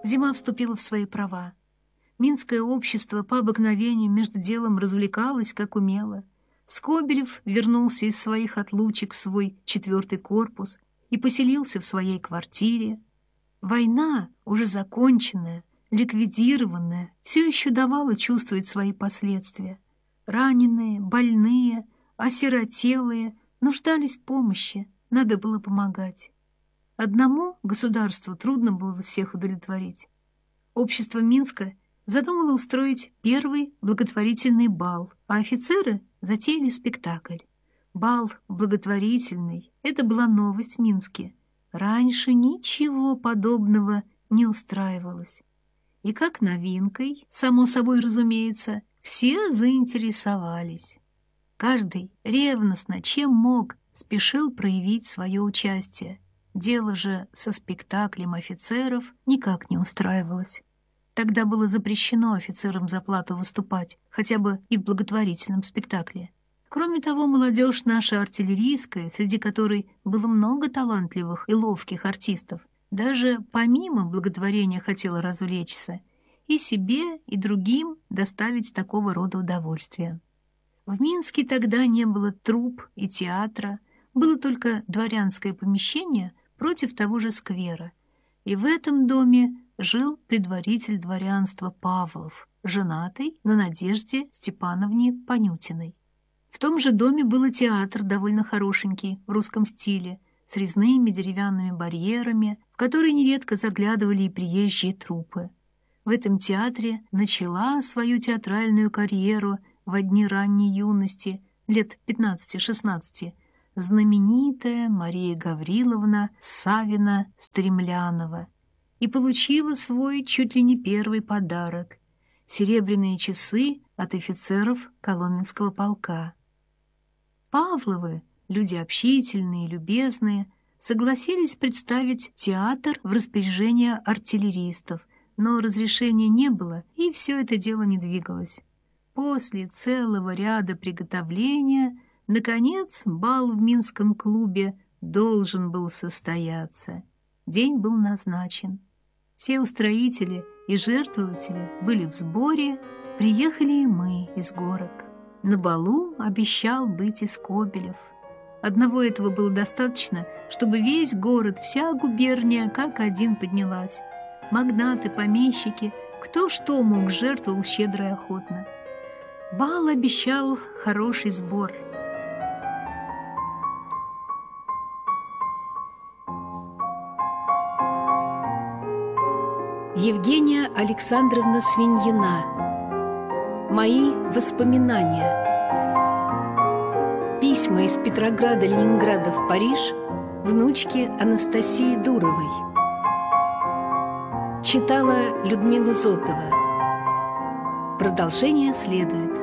Зима вступила в свои права. Минское общество по обыкновению между делом развлекалось, как умело. Скобелев вернулся из своих отлучек в свой 4-й корпус и поселился в своей квартире. Война, уже законченная, ликвидированная, все еще давала чувствовать свои последствия. Раненые, больные, осиротелые нуждались в помощи, надо было помогать. Одному государству трудно было всех удовлетворить. Общество Минска задумало устроить первый благотворительный бал, а офицеры затеяли спектакль. Бал благотворительный — это была новость в Минске. Раньше ничего подобного не устраивалось. И как новинкой, само собой разумеется, все заинтересовались. Каждый ревностно, чем мог, спешил проявить свое участие. Дело же со спектаклем офицеров никак не устраивалось. Тогда было запрещено офицерам за плату выступать, хотя бы и в благотворительном спектакле. Кроме того, молодежь наша артиллерийская, среди которой было много талантливых и ловких артистов, даже помимо благотворения хотела развлечься и себе, и другим доставить такого рода удовольствие. В Минске тогда не было трупп и театра, было только дворянское помещение против того же сквера, и в этом доме жил предводитель дворянства Павлов, женатый на Надежде Степановне Панютиной. В том же доме был и театр довольно хорошенький, в русском стиле, с резными деревянными барьерами, в который нередко заглядывали и приезжие труппы. В этом театре начала свою театральную карьеру в дни ранней юности, лет 15-16, знаменитая Мария Гавриловна Савина-Стремлянова, и получила свой чуть ли не первый подарок — серебряные часы от офицеров Коломенского полка. Павловы, люди общительные и любезные, согласились представить театр в распоряжение артиллеристов, но разрешения не было, и все это дело не двигалось. После целого ряда приготовления, наконец, бал в Минском клубе должен был состояться. День был назначен. Все устроители и жертвователи были в сборе, приехали и мы из горок. На балу обещал быть и Скобелев. Одного этого было достаточно, чтобы весь город, вся губерния как один поднялась. Магнаты, помещики, кто что мог, жертвовал щедро и охотно. Бал обещал хороший сбор. Евгения Александровна Свиньина. Мои воспоминания. Письма из Петрограда, Ленинграда в Париж внучке Анастасии Дуровой. Читала Людмила Зотова. Продолжение следует.